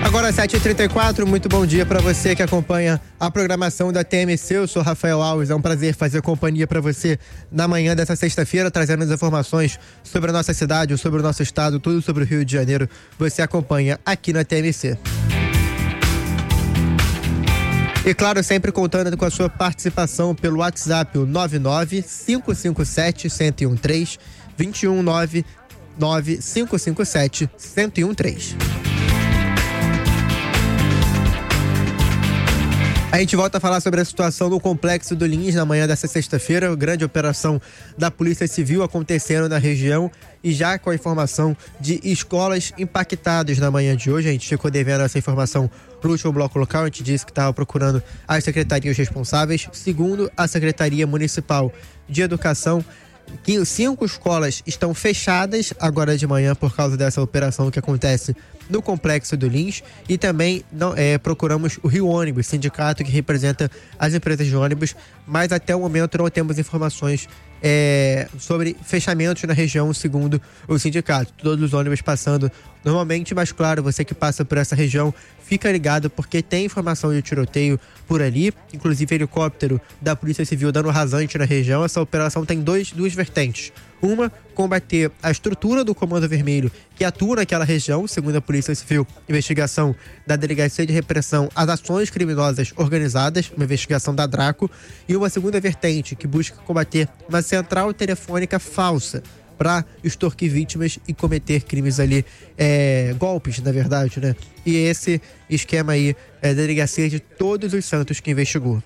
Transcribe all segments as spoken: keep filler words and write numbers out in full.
Agora sete e trinta e quatro, muito bom dia para você que acompanha a programação da T M C. Eu sou Rafael Alves, é um prazer fazer companhia para você na manhã dessa sexta-feira, trazendo as informações sobre a nossa cidade, sobre o nosso estado, tudo sobre o Rio de Janeiro. Você acompanha aqui na T M C. E claro, sempre contando com a sua participação pelo WhatsApp, o nove nove cinco cinco sete um zero um três, dois um nove nove cinco cinco sete um zero um três. A gente volta a falar sobre a situação no Complexo do Lins na manhã dessa sexta-feira, grande operação da Polícia Civil acontecendo na região e já com a informação de escolas impactadas na manhã de hoje. A gente ficou devendo essa informação no último bloco local, a gente disse que estava procurando as secretarias responsáveis. Segundo a Secretaria Municipal de Educação, que cinco escolas estão fechadas agora de manhã por causa dessa operação que acontece no Complexo do Lins, e também não, é, procuramos o Rio Ônibus, sindicato que representa as empresas de ônibus, mas até o momento não temos informações é, sobre fechamentos na região, segundo o sindicato. Todos os ônibus passando normalmente, mas claro, você que passa por essa região, fica ligado porque tem informação de tiroteio por ali, inclusive helicóptero da Polícia Civil dando rasante na região. Essa operação tem dois, duas vertentes. Uma, combater a estrutura do Comando Vermelho que atua naquela região, segundo a Polícia Civil, investigação da Delegacia de Repressão às Ações Criminosas Organizadas, uma investigação da Draco. E uma segunda vertente, que busca combater uma central telefônica falsa para extorquir vítimas e cometer crimes ali, é, golpes, na verdade, né? E esse esquema aí é a Delegacia de Todos os Santos que investigou.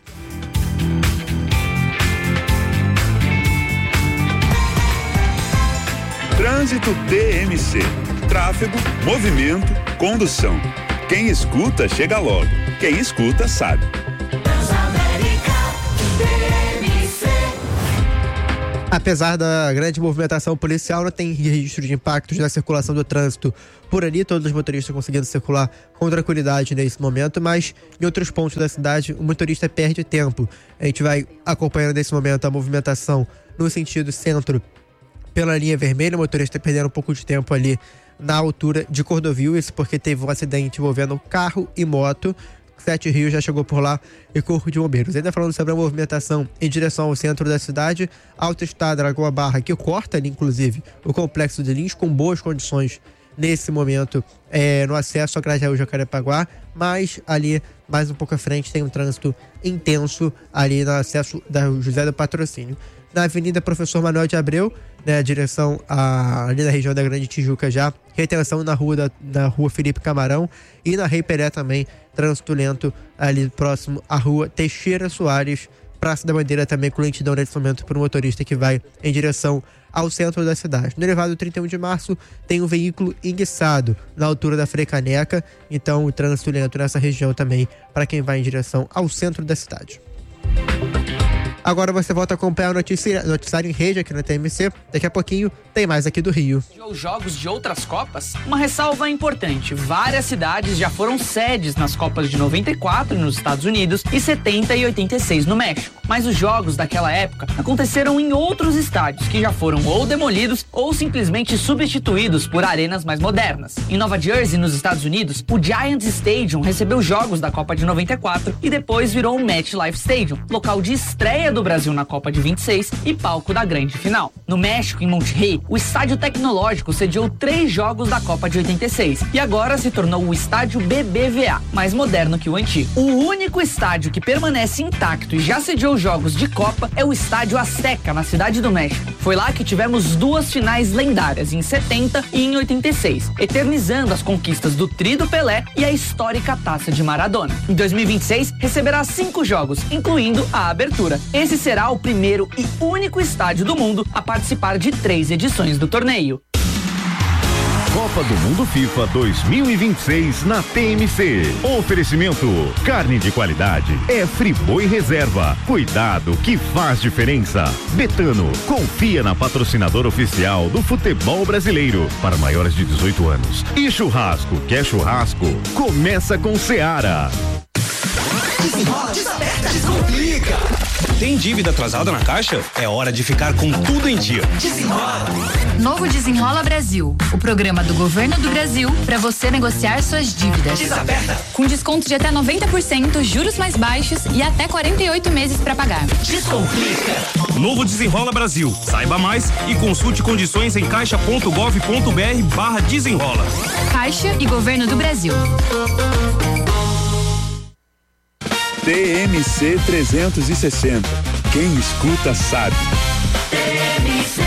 Trânsito T M C. Tráfego, movimento, condução. Quem escuta, chega logo. Quem escuta, sabe. Apesar da grande movimentação policial, não tem registro de impactos na circulação do trânsito por ali, todos os motoristas conseguindo circular com tranquilidade nesse momento, mas em outros pontos da cidade o motorista perde tempo. A gente vai acompanhando nesse momento a movimentação no sentido centro pela linha vermelha, o motorista perdendo um pouco de tempo ali na altura de Cordovil, isso porque teve um acidente envolvendo carro e moto. Sete Rios já chegou por lá e Corpo de Bombeiros. Ainda falando sobre a movimentação em direção ao centro da cidade, Autoestrada Lagoa Barra, que corta ali inclusive o Complexo de Lins, com boas condições nesse momento é, no acesso a Grajaú Jacarepaguá, mas ali mais um pouco à frente tem um trânsito intenso ali no acesso da José do Patrocínio. Na Avenida Professor Manuel de Abreu, né, direção a, ali na região da Grande Tijuca já, retenção na rua, da, na rua Felipe Camarão, e na Rei Pelé também, trânsito lento ali próximo à rua Teixeira Soares, Praça da Bandeira também com lentidão nesse momento para o motorista que vai em direção ao centro da cidade. No elevado trinta e um de março tem um veículo enguiçado na altura da Frei Caneca, então o trânsito lento nessa região também para quem vai em direção ao centro da cidade. Agora você volta a acompanhar o noticiário, noticiário em rede aqui na T M C. Daqui a pouquinho tem mais aqui do Rio. Os jogos de outras Copas? Uma ressalva importante: várias cidades já foram sedes nas Copas de noventa e quatro nos Estados Unidos e setenta e oitenta e seis no México. Mas os jogos daquela época aconteceram em outros estádios que já foram ou demolidos ou simplesmente substituídos por arenas mais modernas. Em Nova Jersey, nos Estados Unidos, o Giants Stadium recebeu jogos da Copa de noventa e quatro e depois virou o MetLife Stadium, local de estreia do Brasil na Copa de vinte e seis e palco da grande final. No México, em Monterrey, o Estádio Tecnológico sediou três jogos da Copa de oitenta e seis e agora se tornou o Estádio B B V A, mais moderno que o antigo. O único estádio que permanece intacto e já sediou jogos de Copa é o Estádio Azteca, na Cidade do México. Foi lá que tivemos duas finais lendárias, em setenta e em oitenta e seis, eternizando as conquistas do Tri do Pelé e a histórica Taça de Maradona. Em dois mil e vinte e seis, receberá cinco jogos, incluindo a abertura. Esse será o primeiro e único estádio do mundo a participar de três edições do torneio. Copa do Mundo FIFA dois mil e vinte e seis na T M C. Oferecimento: carne de qualidade é Friboi Reserva. Cuidado que faz diferença. Betano, confia na patrocinadora oficial do futebol brasileiro para maiores de dezoito anos. E churrasco, quer churrasco? Começa com Seara. Desenrola, desaperta, descomplica. Tem dívida atrasada na Caixa? É hora de ficar com tudo em dia. Desenrola. Novo Desenrola Brasil, o programa do Governo do Brasil para você negociar suas dívidas. Desaperta. Com desconto de até noventa por cento, juros mais baixos e até quarenta e oito meses para pagar. Descomplica. Novo Desenrola Brasil. Saiba mais e consulte condições em caixa ponto gov ponto br barra desenrola. Caixa e Governo do Brasil. T M C trezentos e sessenta. Quem escuta sabe. T M C.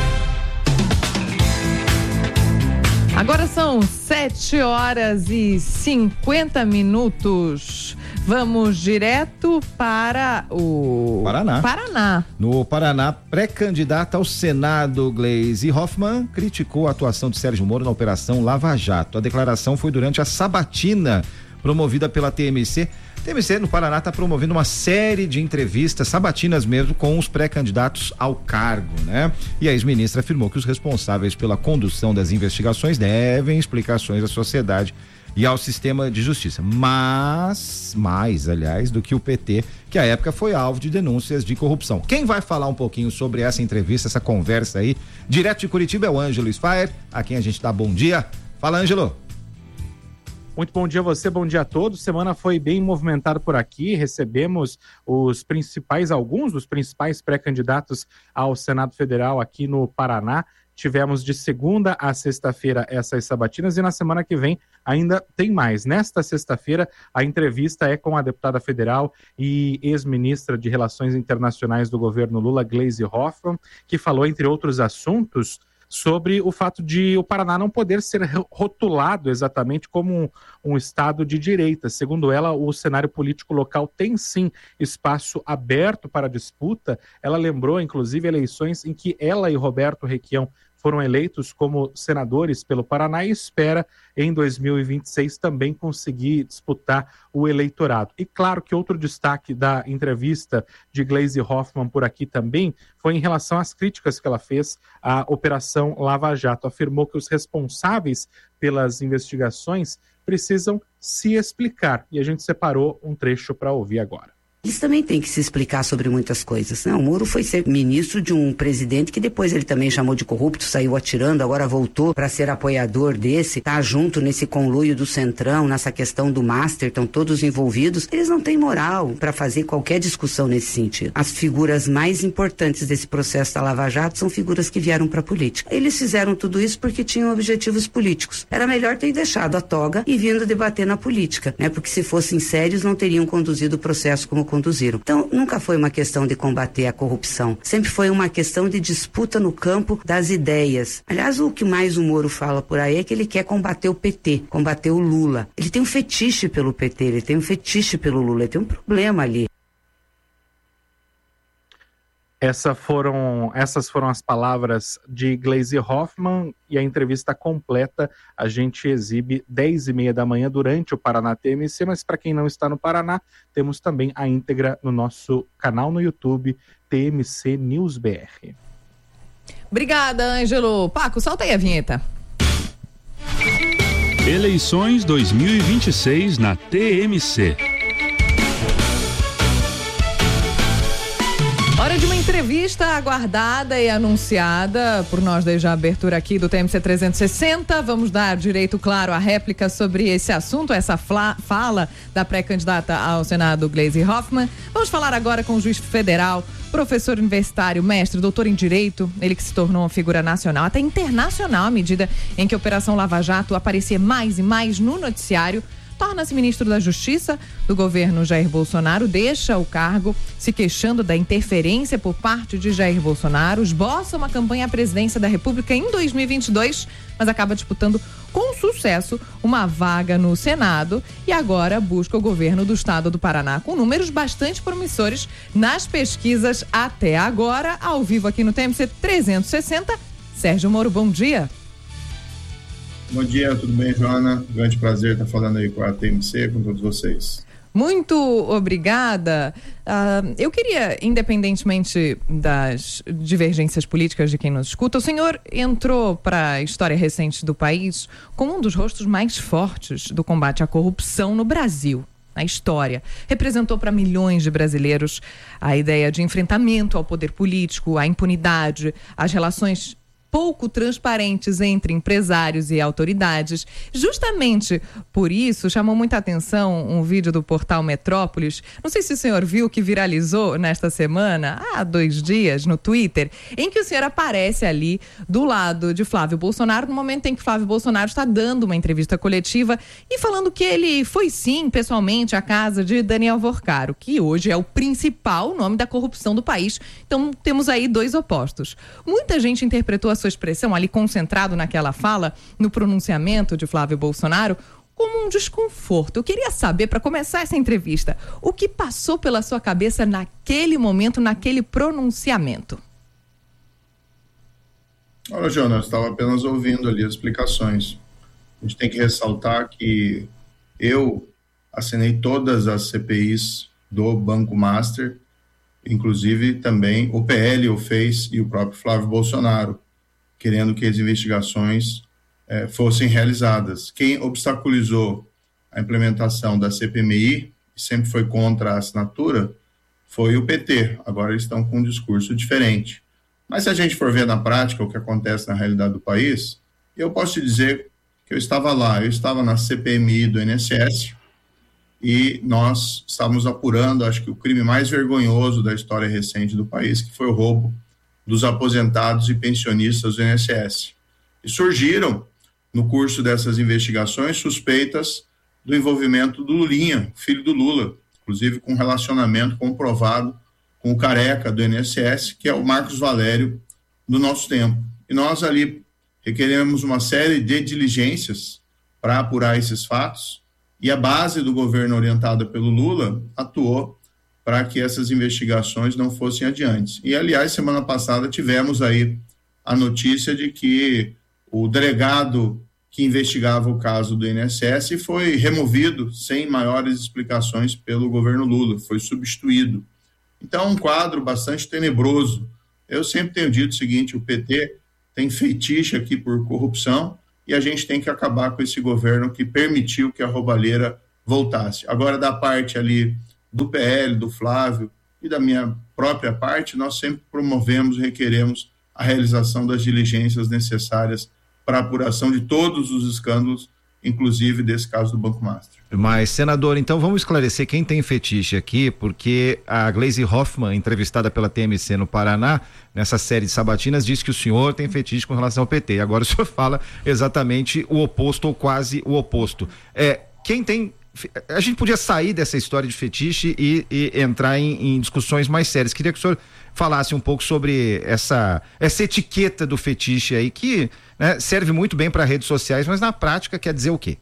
Agora são sete horas e cinquenta minutos. Vamos direto para o Paraná. Paraná. No Paraná, pré-candidata ao Senado, Gleisi Hoffmann, criticou a atuação de Sérgio Moro na Operação Lava Jato. A declaração foi durante a sabatina promovida pela T M C. A T M C no Paraná está promovendo uma série de entrevistas, sabatinas mesmo, com os pré-candidatos ao cargo, né? E a ex-ministra afirmou que os responsáveis pela condução das investigações devem explicações à sociedade e ao sistema de justiça, mas mais, aliás, do que o P T, que à época foi alvo de denúncias de corrupção. Quem vai falar um pouquinho sobre essa entrevista, essa conversa aí, direto de Curitiba, é o Ângelo Sfaer, a quem a gente dá bom dia. Fala, Ângelo. Muito bom dia a você, bom dia a todos. Semana foi bem movimentada por aqui, recebemos os principais, alguns dos principais pré-candidatos ao Senado Federal aqui no Paraná. Tivemos de segunda a sexta-feira essas sabatinas e na semana que vem ainda tem mais. Nesta sexta-feira, a entrevista é com a deputada federal e ex-ministra de Relações Internacionais do governo Lula, Gleisi Hoffmann, que falou, entre outros assuntos, sobre o fato de o Paraná não poder ser rotulado exatamente como um, um estado de direita. Segundo ela, o cenário político local tem sim espaço aberto para disputa. Ela lembrou, inclusive, eleições em que ela e Roberto Requião foram eleitos como senadores pelo Paraná e espera, em dois mil e vinte e seis, também conseguir disputar o eleitorado. E claro que outro destaque da entrevista de Gleisi Hoffmann por aqui também foi em relação às críticas que ela fez à Operação Lava Jato. Afirmou que os responsáveis pelas investigações precisam se explicar. E a gente separou um trecho para ouvir agora. Eles também têm que se explicar sobre muitas coisas, né? O Moro foi ser ministro de um presidente que depois ele também chamou de corrupto, saiu atirando, agora voltou para ser apoiador desse, tá junto nesse conluio do Centrão, nessa questão do Master, estão todos envolvidos. Eles não têm moral para fazer qualquer discussão nesse sentido. As figuras mais importantes desse processo da Lava Jato são figuras que vieram para a política. Eles fizeram tudo isso porque tinham objetivos políticos. Era melhor ter deixado a toga e vindo debater na política, né? Porque se fossem sérios não teriam conduzido o processo como conduziram. Então, nunca foi uma questão de combater a corrupção. Sempre foi uma questão de disputa no campo das ideias. Aliás, o que mais o Moro fala por aí é que ele quer combater o P T, combater o Lula. Ele tem um fetiche pelo P T, ele tem um fetiche pelo Lula, ele tem um problema ali. Essa foram, essas foram as palavras de Gleisi Hoffmann e a entrevista completa a gente exibe dez e meia da manhã durante o Paraná T M C, mas para quem não está no Paraná, temos também a íntegra no nosso canal no YouTube, T M C News B R. Obrigada, Ângelo. Paco, solta aí a vinheta. Eleições dois mil e vinte e seis na T M C. Hora de uma entrevista aguardada e anunciada por nós desde a abertura aqui do T M C trezentos e sessenta. Vamos dar direito, claro, à réplica sobre esse assunto, essa fala da pré-candidata ao Senado, Gleisi Hoffmann. Vamos falar agora com o juiz federal, professor universitário, mestre, doutor em Direito, ele que se tornou uma figura nacional, até internacional, à medida em que a Operação Lava Jato aparecia mais e mais no noticiário. Torna-se ministro da Justiça do governo Jair Bolsonaro, deixa o cargo se queixando da interferência por parte de Jair Bolsonaro, esboça uma campanha à presidência da República em dois mil e vinte e dois, mas acaba disputando com sucesso uma vaga no Senado e agora busca o governo do estado do Paraná, com números bastante promissores nas pesquisas até agora. Ao vivo aqui no T M C trezentos e sessenta, Sérgio Moro, bom dia. Bom dia, tudo bem, Joana? Grande prazer estar falando aí com a T M C, com todos vocês. Muito obrigada. Uh, eu queria, independentemente das divergências políticas de quem nos escuta, o senhor entrou para a história recente do país como um dos rostos mais fortes do combate à corrupção no Brasil. na história. Representou para milhões de brasileiros a ideia de enfrentamento ao poder político, a impunidade, as relações pouco transparentes entre empresários e autoridades. Justamente por isso, chamou muita atenção um vídeo do portal Metrópolis, não sei se o senhor viu, que viralizou nesta semana, há dois dias, no Twitter, em que o senhor aparece ali do lado de Flávio Bolsonaro, no momento em que Flávio Bolsonaro está dando uma entrevista coletiva e falando que ele foi sim, pessoalmente, à casa de Daniel Vorcaro, que hoje é o principal nome da corrupção do país. Então, temos aí dois opostos. Muita gente interpretou a sua expressão ali concentrado naquela fala, no pronunciamento de Flávio Bolsonaro, como um desconforto. Eu queria saber, para começar essa entrevista, o que passou pela sua cabeça naquele momento, naquele pronunciamento? Olha, Jonas, estava apenas ouvindo ali as explicações. A gente tem que ressaltar que eu assinei todas as C P Is do Banco Master, inclusive também o P L o fez e o próprio Flávio Bolsonaro, querendo que as investigações eh, fossem realizadas. Quem obstaculizou a implementação da C P M I, e sempre foi contra a assinatura, foi o P T. Agora eles estão com um discurso diferente. Mas se a gente for ver na prática o que acontece na realidade do país, eu posso te dizer que eu estava lá, eu estava na C P M I do I N S S e nós estávamos apurando, acho que o crime mais vergonhoso da história recente do país, que foi o roubo dos aposentados e pensionistas do I N S S. E surgiram, no curso dessas investigações, suspeitas do envolvimento do Lulinha, filho do Lula, inclusive com relacionamento comprovado com o careca do I N S S, que é o Marcos Valério do nosso tempo. E nós ali requeremos uma série de diligências para apurar esses fatos, e a base do governo orientada pelo Lula atuou para que essas investigações não fossem adiante. E, aliás, semana passada tivemos aí a notícia de que o delegado que investigava o caso do I N S S foi removido sem maiores explicações pelo governo Lula, foi substituído. Então, um quadro bastante tenebroso. Eu sempre tenho dito o seguinte, o P T tem fetiche aqui por corrupção e a gente tem que acabar com esse governo que permitiu que a roubalheira voltasse. Agora, da parte ali do P L, do Flávio e da minha própria parte, nós sempre promovemos e requeremos a realização das diligências necessárias para a apuração de todos os escândalos, inclusive desse caso do Banco Master. Mas, senador, então vamos esclarecer quem tem fetiche aqui, porque a Gleisi Hoffmann, entrevistada pela T M C no Paraná, nessa série de sabatinas, disse que o senhor tem fetiche com relação ao P T. Agora o senhor fala exatamente o oposto ou quase o oposto. É, quem tem a gente podia sair dessa história de fetiche e, e entrar em, em discussões mais sérias. Queria que o senhor falasse um pouco sobre essa, essa etiqueta do fetiche aí, que, né, serve muito bem para redes sociais, mas na prática quer dizer o quê?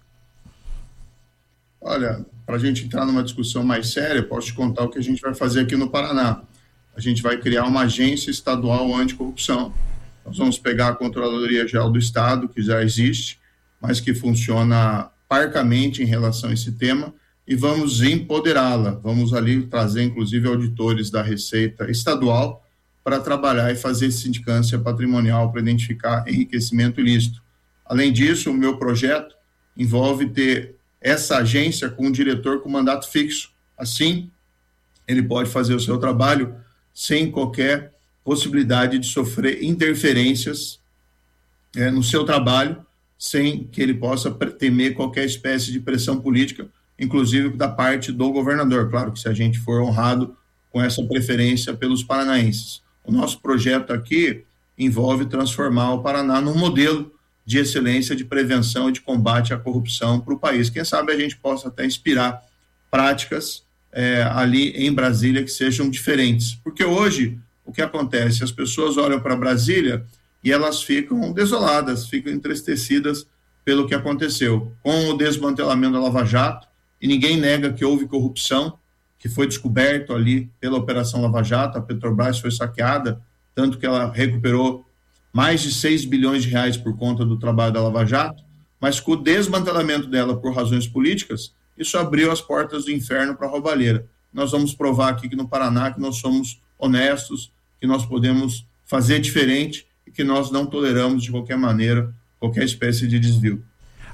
Olha, para a gente entrar numa discussão mais séria, eu posso te contar o que a gente vai fazer aqui no Paraná. A gente vai criar uma agência estadual anticorrupção. Nós vamos pegar a Controladoria Geral do Estado, que já existe, mas que funciona parcamente em relação a esse tema, e vamos empoderá-la. Vamos ali trazer, inclusive, auditores da Receita Estadual para trabalhar e fazer sindicância patrimonial para identificar enriquecimento ilícito. Além disso, o meu projeto envolve ter essa agência com um diretor com mandato fixo. Assim, ele pode fazer o seu trabalho sem qualquer possibilidade de sofrer interferências é, no seu trabalho, sem que ele possa temer qualquer espécie de pressão política, inclusive da parte do governador. Claro que se a gente for honrado com essa preferência pelos paranaenses. O nosso projeto aqui envolve transformar o Paraná num modelo de excelência de prevenção e de combate à corrupção para o país. Quem sabe a gente possa até inspirar práticas é, ali em Brasília que sejam diferentes. Porque hoje, o que acontece? As pessoas olham para Brasília e elas ficam desoladas, ficam entristecidas pelo que aconteceu. Com o desmantelamento da Lava Jato, e ninguém nega que houve corrupção, que foi descoberto ali pela Operação Lava Jato, a Petrobras foi saqueada, tanto que ela recuperou mais de seis bilhões de reais por conta do trabalho da Lava Jato, mas com o desmantelamento dela por razões políticas, isso abriu as portas do inferno para a roubalheira. Nós vamos provar aqui que no Paraná que nós somos honestos, que nós podemos fazer diferente e que nós não toleramos de qualquer maneira qualquer espécie de desvio.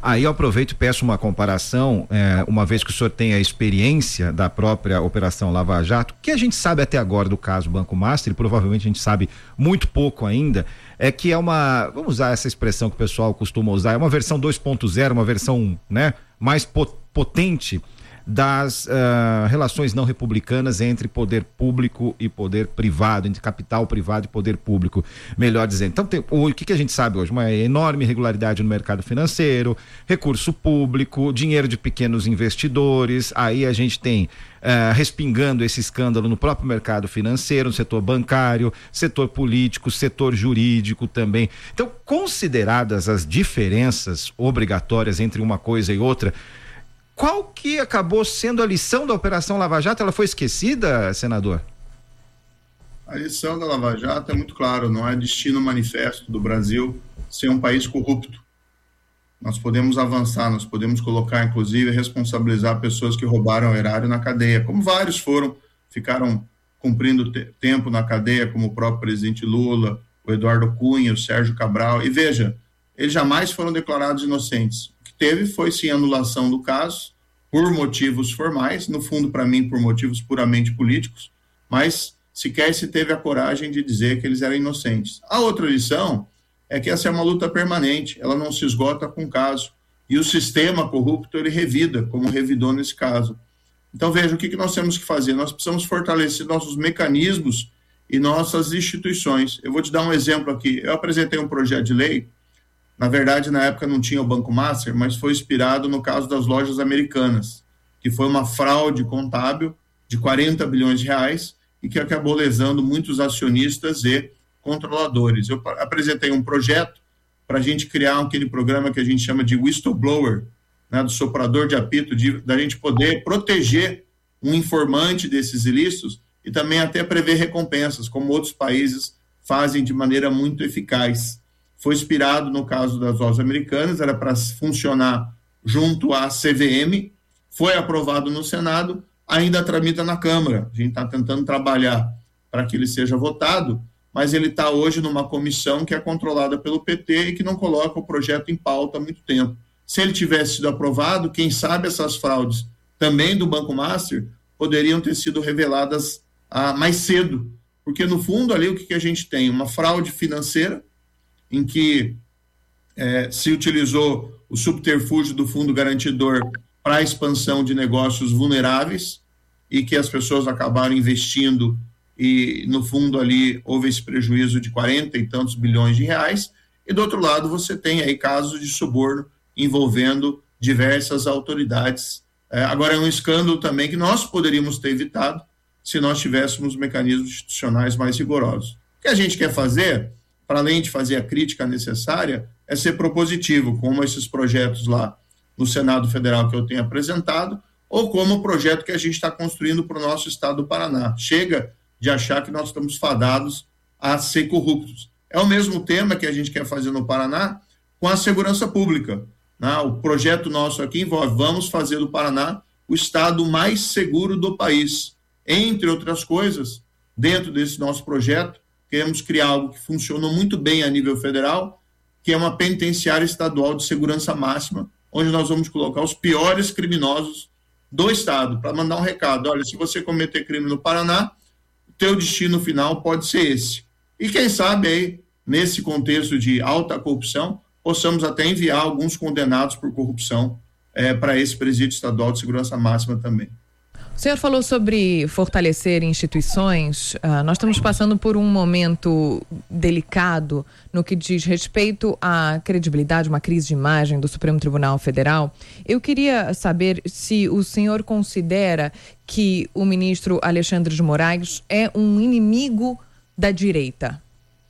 Aí eu aproveito e peço uma comparação, é, uma vez que o senhor tem a experiência da própria Operação Lava Jato, que a gente sabe até agora do caso Banco Master, e provavelmente a gente sabe muito pouco ainda, é que é uma, vamos usar essa expressão que o pessoal costuma usar, é uma versão dois ponto zero, uma versão, né, mais potente das uh, relações não republicanas entre poder público e poder privado, entre capital privado e poder público, melhor dizendo. Então, tem, o, o que, que a gente sabe hoje? Uma enorme irregularidade no mercado financeiro, recurso público, dinheiro de pequenos investidores, aí a gente tem uh, respingando esse escândalo no próprio mercado financeiro, no setor bancário, setor político, setor jurídico também. Então, consideradas as diferenças obrigatórias entre uma coisa e outra, qual que acabou sendo a lição da Operação Lava Jato? Ela foi esquecida, senador? A lição da Lava Jato é muito claro, não é destino manifesto do Brasil ser um país corrupto. Nós podemos avançar, nós podemos colocar, inclusive, responsabilizar pessoas que roubaram o erário na cadeia, como vários foram, ficaram cumprindo te- tempo na cadeia, como o próprio presidente Lula, o Eduardo Cunha, o Sérgio Cabral, e veja, eles jamais foram declarados inocentes. O que teve foi, sim, anulação do caso, por motivos formais, no fundo, para mim, por motivos puramente políticos, mas sequer se teve a coragem de dizer que eles eram inocentes. A outra lição é que essa é uma luta permanente, ela não se esgota com o caso, e o sistema corrupto, ele revida, como revidou nesse caso. Então, veja, o que, que nós temos que fazer? Nós precisamos fortalecer nossos mecanismos e nossas instituições. Eu vou te dar um exemplo aqui. Eu apresentei um projeto de lei. Na verdade, na época não tinha o Banco Master, mas foi inspirado no caso das lojas americanas, que foi uma fraude contábil de quarenta bilhões de reais e que acabou lesando muitos acionistas e controladores. Eu apresentei um projeto para a gente criar aquele programa que a gente chama de whistleblower, né, do soprador de apito, de, da gente poder proteger um informante desses ilícitos e também até prever recompensas, como outros países fazem de maneira muito eficaz. Foi inspirado no caso das lojas americanas, era para funcionar junto à C V M, foi aprovado no Senado, ainda tramita na Câmara. A gente está tentando trabalhar para que ele seja votado, mas ele está hoje numa comissão que é controlada pelo P T e que não coloca o projeto em pauta há muito tempo. Se ele tivesse sido aprovado, quem sabe essas fraudes também do Banco Master poderiam ter sido reveladas ah, mais cedo, porque no fundo ali o que, que a gente tem? Uma fraude financeira, em que eh, se utilizou o subterfúgio do fundo garantidor para a expansão de negócios vulneráveis e que as pessoas acabaram investindo e, no fundo, ali houve esse prejuízo de quarenta e tantos bilhões de reais. E, do outro lado, você tem aí casos de suborno envolvendo diversas autoridades. Eh, agora, é um escândalo também que nós poderíamos ter evitado se nós tivéssemos mecanismos institucionais mais rigorosos. O que a gente quer fazer, para além de fazer a crítica necessária, é ser propositivo, como esses projetos lá no Senado Federal que eu tenho apresentado, ou como o projeto que a gente está construindo para o nosso estado do Paraná. Chega de achar que nós estamos fadados a ser corruptos. É o mesmo tema que a gente quer fazer no Paraná com a segurança pública. Né? O projeto nosso aqui envolve, vamos fazer do Paraná o estado mais seguro do país. Entre outras coisas, dentro desse nosso projeto, queremos criar algo que funcionou muito bem a nível federal, que é uma penitenciária estadual de segurança máxima, onde nós vamos colocar os piores criminosos do estado, para mandar um recado. Olha, se você cometer crime no Paraná, o teu destino final pode ser esse. E quem sabe aí, nesse contexto de alta corrupção, possamos até enviar alguns condenados por corrupção é, para esse presídio estadual de segurança máxima também. O senhor falou sobre fortalecer instituições. Uh, nós estamos passando por um momento delicado no que diz respeito à credibilidade, uma crise de imagem do Supremo Tribunal Federal. Eu queria saber se o senhor considera que o ministro Alexandre de Moraes é um inimigo da direita.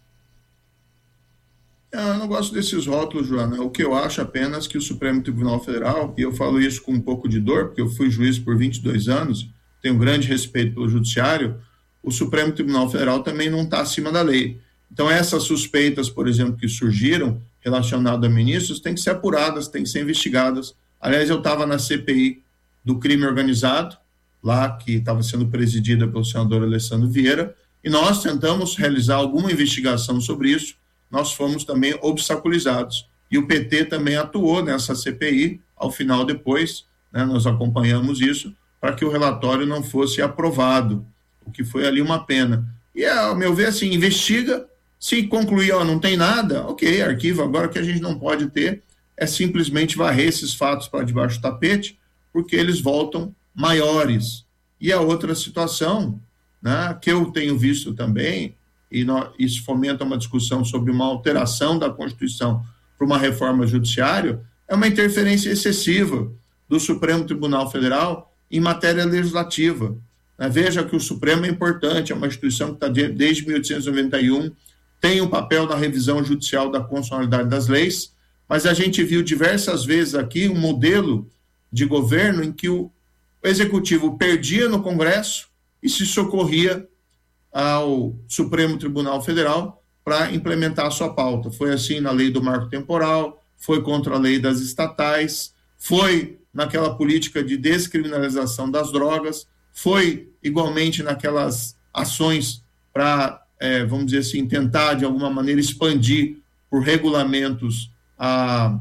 Eu não gosto desses rótulos, Joana. O que eu acho apenas que o Supremo Tribunal Federal, e eu falo isso com um pouco de dor, porque eu fui juiz por vinte e dois anos, tenho grande respeito pelo judiciário, o Supremo Tribunal Federal também não está acima da lei. Então essas suspeitas, por exemplo, que surgiram relacionadas a ministros, têm que ser apuradas, têm que ser investigadas. Aliás, eu estava na C P I do crime organizado, lá que estava sendo presidida pelo senador Alessandro Vieira, e nós tentamos realizar alguma investigação sobre isso. Nós fomos também obstaculizados. e o P T também atuou nessa C P I, ao final depois, né, nós acompanhamos isso, para que o relatório não fosse aprovado, o que foi ali uma pena. E, ao meu ver, assim, investiga, se concluir, ó, não tem nada, ok, arquivo. Agora, o que a gente não pode ter é simplesmente varrer esses fatos para debaixo do tapete, porque eles voltam maiores. E a outra situação, né, que eu tenho visto também, e nós, isso fomenta uma discussão sobre uma alteração da Constituição para uma reforma judiciária, é uma interferência excessiva do Supremo Tribunal Federal em matéria legislativa. Né? Veja que o Supremo é importante, é uma instituição que está de, desde mil oitocentos e noventa e um, tem um papel na revisão judicial da constitucionalidade das leis, mas a gente viu diversas vezes aqui um modelo de governo em que o Executivo perdia no Congresso e se socorria ao Supremo Tribunal Federal para implementar a sua pauta. Foi assim na lei do marco temporal, foi contra a lei das estatais, foi naquela política de descriminalização das drogas, foi igualmente naquelas ações para, é, vamos dizer assim, tentar de alguma maneira expandir por regulamentos a,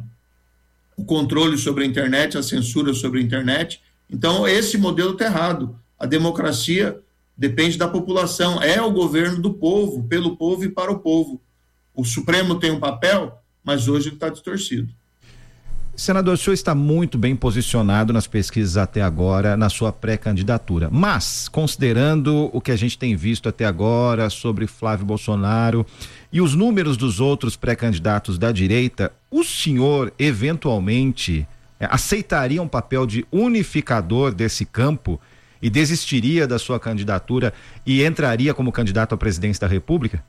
o controle sobre a internet, a censura sobre a internet. Então, esse modelo está errado. A democracia depende da população, é o governo do povo, pelo povo e para o povo. O Supremo tem um papel, mas hoje ele está distorcido. Senador, o senhor está muito bem posicionado nas pesquisas até agora, na sua pré-candidatura, mas considerando o que a gente tem visto até agora sobre Flávio Bolsonaro e os números dos outros pré-candidatos da direita, o senhor eventualmente é, aceitaria um papel de unificador desse campo e desistiria da sua candidatura e entraria como candidato à presidência da República?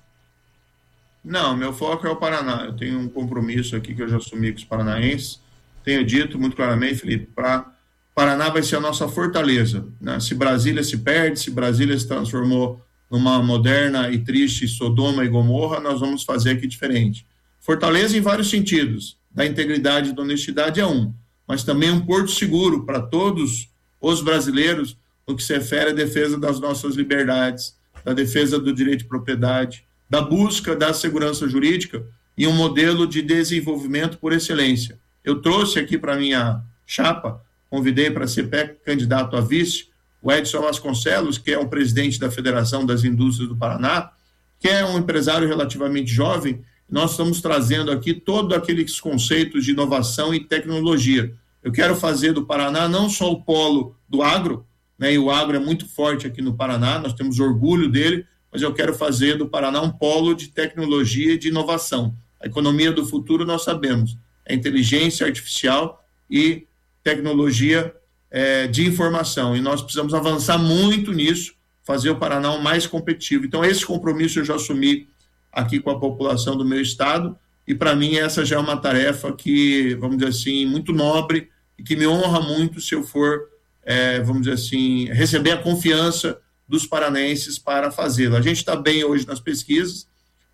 Não, meu foco é o Paraná. Eu tenho um compromisso aqui que eu já assumi com os paranaenses. Tenho dito muito claramente, Felipe, para Paraná vai ser a nossa fortaleza, né? Se Brasília se perde, se Brasília se transformou numa moderna e triste Sodoma e Gomorra, nós vamos fazer aqui diferente. Fortaleza em vários sentidos, da integridade e da honestidade é um, mas também um porto seguro para todos os brasileiros no que se refere à defesa das nossas liberdades, da defesa do direito de propriedade, da busca da segurança jurídica e um modelo de desenvolvimento por excelência. Eu trouxe aqui para minha chapa, convidei para ser candidato a vice, o Edson Vasconcelos, que é o presidente da Federação das Indústrias do Paraná, que é um empresário relativamente jovem. Nós estamos trazendo aqui todos aqueles conceitos de inovação e tecnologia. Eu quero fazer do Paraná não só o polo do agro, né, e o agro é muito forte aqui no Paraná, nós temos orgulho dele, mas eu quero fazer do Paraná um polo de tecnologia e de inovação. A economia do futuro, nós sabemos, é inteligência artificial e tecnologia é, de informação, e nós precisamos avançar muito nisso, fazer o Paraná o mais competitivo. Então, esse compromisso eu já assumi aqui com a população do meu estado, e para mim essa já é uma tarefa que, vamos dizer assim, muito nobre, e que me honra muito se eu for, é, vamos dizer assim, receber a confiança dos paranenses para fazê-lo. A gente está bem hoje nas pesquisas,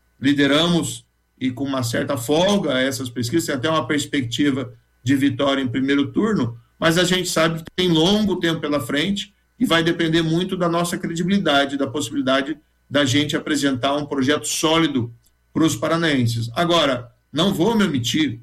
lideramos e com uma certa folga essas pesquisas, tem até uma perspectiva de vitória em primeiro turno, mas a gente sabe que tem longo tempo pela frente e vai depender muito da nossa credibilidade, da possibilidade da gente apresentar um projeto sólido para os paranaenses. Agora, não vou me omitir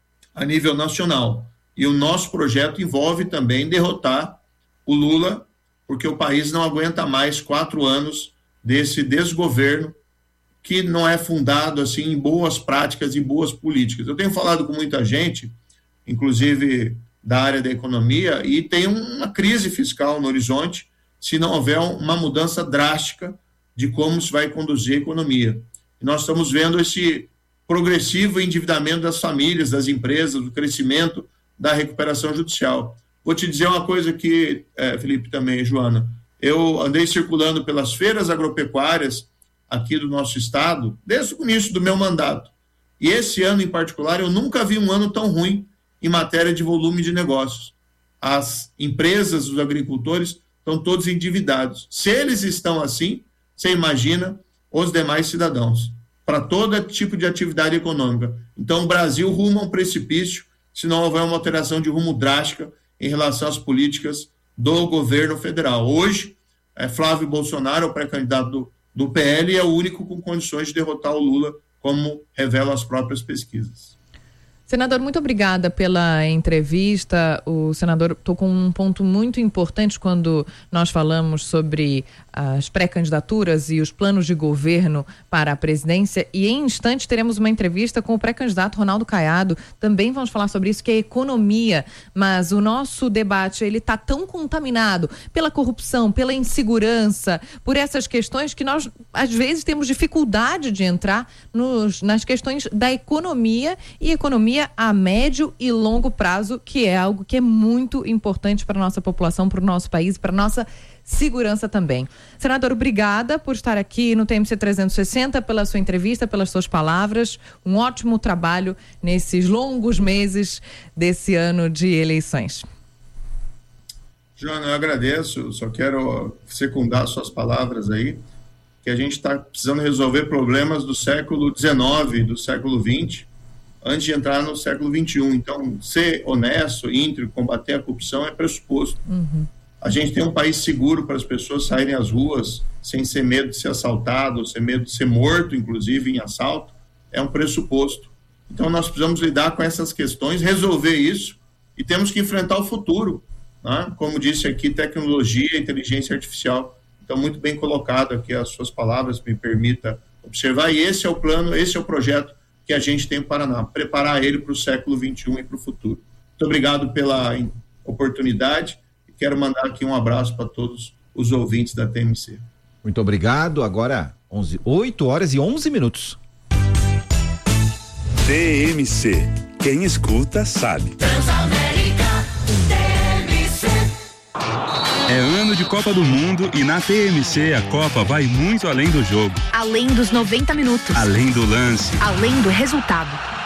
a nível nacional, e o nosso projeto envolve também derrotar o Lula, porque o país não aguenta mais quatro anos desse desgoverno que não é fundado assim em boas práticas e boas políticas. Eu tenho falado com muita gente, inclusive da área da economia, e tem uma crise fiscal no horizonte se não houver uma mudança drástica de como se vai conduzir a economia. E nós estamos vendo esse progressivo endividamento das famílias, das empresas, do crescimento da recuperação judicial. Vou te dizer uma coisa aqui, é, Felipe, também, Joana. Eu andei circulando pelas feiras agropecuárias aqui do nosso estado, desde o início do meu mandato. E esse ano, em particular, eu nunca vi um ano tão ruim em matéria de volume de negócios. As empresas, os agricultores, estão todos endividados. Se eles estão assim, você imagina os demais cidadãos, para todo tipo de atividade econômica. Então, o Brasil rumo a um precipício, se não houver uma alteração de rumo drástica em relação às políticas do governo federal. Hoje, é, Flávio Bolsonaro, o pré-candidato do do P L, é o único com condições de derrotar o Lula, como revelam as próprias pesquisas. Senador, muito obrigada pela entrevista. O senador tocou um ponto muito importante quando nós falamos sobre as pré-candidaturas e os planos de governo para a presidência, e em instantes teremos uma entrevista com o pré-candidato Ronaldo Caiado. Também vamos falar sobre isso, que é economia, mas o nosso debate ele está tão contaminado pela corrupção, pela insegurança, por essas questões que nós às vezes temos dificuldade de entrar nos, nas questões da economia e economia a médio e longo prazo, que é algo que é muito importante para a nossa população, para o nosso país, para a nossa segurança também. Senador, obrigada por estar aqui no T M C trezentos e sessenta, pela sua entrevista, pelas suas palavras. Um ótimo trabalho nesses longos meses desse ano de eleições. Joana, eu agradeço, só quero secundar suas palavras aí, que a gente está precisando resolver problemas do século dezenove, do século vinte, antes de entrar no século vinte e um. Então, ser honesto, íntegro, combater a corrupção é pressuposto. Uhum. A gente tem um país seguro para as pessoas saírem às ruas sem ser medo de ser assaltado, sem medo de ser morto, inclusive em assalto, é um pressuposto. Então, nós precisamos lidar com essas questões, resolver isso, e temos que enfrentar o futuro, né? Como disse aqui, tecnologia e inteligência artificial. Então, muito bem colocado aqui as suas palavras, me permita observar, e esse é o plano, esse é o projeto que a gente tem para o Paraná, preparar ele para o século vinte e um e para o futuro. Muito obrigado pela oportunidade e quero mandar aqui um abraço para todos os ouvintes da T M C. Muito obrigado. Agora, onze, oito horas e onze minutos. T M C. Quem escuta sabe. Transamérica, T M C. É ano de Copa do Mundo e na T M C a Copa vai muito além do jogo. Além dos noventa minutos. Além do lance. Além do resultado.